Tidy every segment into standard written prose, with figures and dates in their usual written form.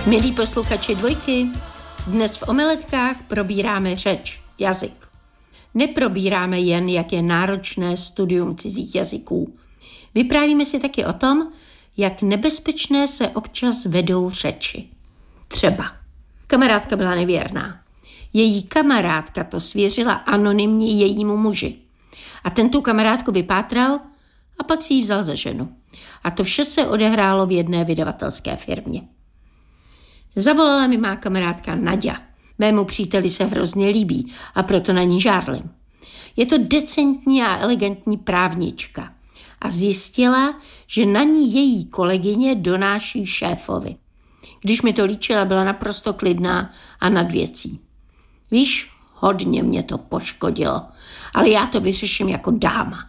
Milí posluchači Dvojky, dnes v Omeletkách probíráme řeč, jazyk. Neprobíráme jen, jak je náročné studium cizích jazyků. Vyprávíme si taky o tom, jak nebezpečné se občas vedou řeči. Třeba kamarádka byla nevěrná. Její kamarádka to svěřila anonymně jejímu muži. A ten tu kamarádku vypátral a pak si ji vzal za ženu. A to vše se odehrálo v jedné vydavatelské firmě. Zavolala mi má kamarádka Naďa. Mému příteli se hrozně líbí a proto na ní žárlim. Je to decentní a elegantní právnička a zjistila, že na ní její kolegyně donáší šéfovi. Když mi to líčila, byla naprosto klidná a nad věcí. Víš, hodně mě to poškodilo, ale já to vyřeším jako dáma.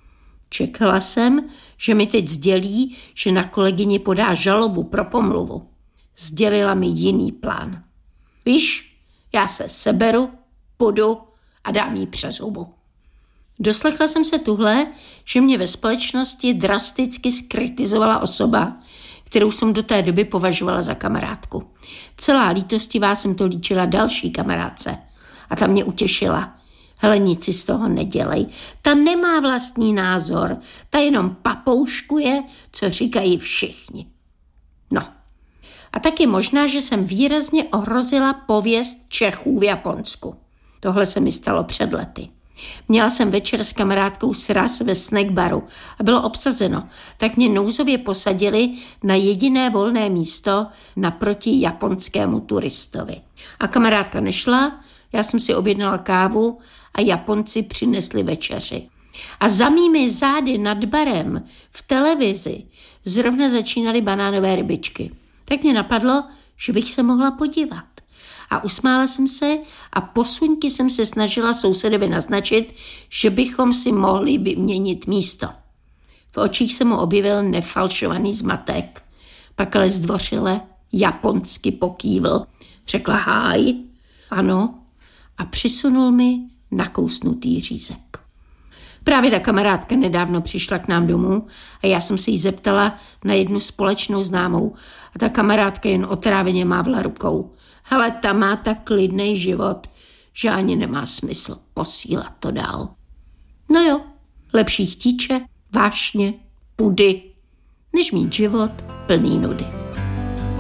Čekala jsem, že mi teď sdělí, že na kolegyni podá žalobu pro pomluvu. Sdělila mi jiný plán. Víš, já se seberu, půjdu a dám jí přes hubu. Doslechla jsem se tuhle, že mě ve společnosti drasticky skritizovala osoba, kterou jsem do té doby považovala za kamarádku. Celá lítostivá jsem to líčila další kamarádce a ta mě utěšila. Hele, nic si z toho nedělej. Ta nemá vlastní názor, ta jenom papouškuje, co říkají všichni. No. A taky možná, že jsem výrazně ohrozila pověst Čechů v Japonsku. Tohle se mi stalo před lety. Měla jsem večer s kamarádkou sraz ve snackbaru a bylo obsazeno, tak mě nouzově posadili na jediné volné místo naproti japonskému turistovi. A kamarádka nešla, já jsem si objednala kávu a Japonci přinesli večeři. A za mými zády nad barem v televizi zrovna začínaly banánové rybičky. Tak mě napadlo, že bych se mohla podívat. A usmála jsem se a posuňky jsem se snažila sousedovi naznačit, že bychom si mohli vyměnit místo. V očích se mu objevil nefalšovaný zmatek, pak ale zdvořile japonsky pokývl. Řekla háj, ano, a přisunul mi nakousnutý řízek. Právě ta kamarádka nedávno přišla k nám domů a já jsem se jí zeptala na jednu společnou známou a ta kamarádka jen otráveně mávla rukou. Hele, ta má tak klidnej život, že ani nemá smysl posílat to dál. No jo, lepší chtíče, vášně, pudy, než mít život plný nudy.